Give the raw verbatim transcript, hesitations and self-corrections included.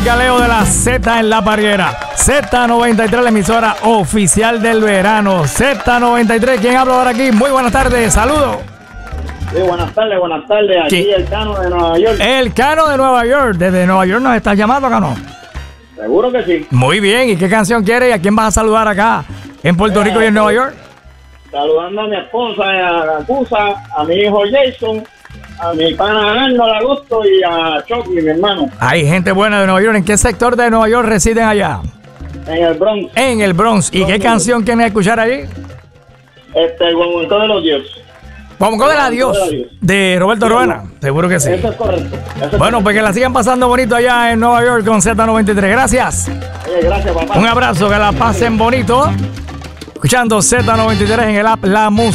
música, Leo, de la Z en la parguera. Z noventa y tres, la emisora oficial del verano. Z noventa y tres, ¿quién habla ahora aquí? Muy buenas tardes, saludos. Sí, buenas tardes, buenas tardes. Aquí ¿Qué? el Cano de Nueva York. El Cano de Nueva York. Desde Nueva York nos estás llamando, Cano. Seguro que sí. Muy bien, ¿y qué canción quieres y a quién vas a saludar acá en Puerto Rico y en Nueva York? Saludando a mi esposa, a Gacusa, a mi hijo Jason, a mi pana Arnold Agosto y a Chucky, mi hermano. Hay gente buena de Nueva York. ¿En qué sector de Nueva York residen allá? En el Bronx. En el Bronx. ¿Y qué canción quieren escuchar allí? Este, el Guaguancó de los Dioses. Guaguancó del Adiós, de Roberto Ruena. Seguro que sí. Eso es correcto. Eso es Bueno, pues que la sigan pasando bonito allá en Nueva York con Z noventa y tres. Gracias. Oye, gracias, papá. Un abrazo, que la pasen bonito. Escuchando Z noventa y tres en el app La Música.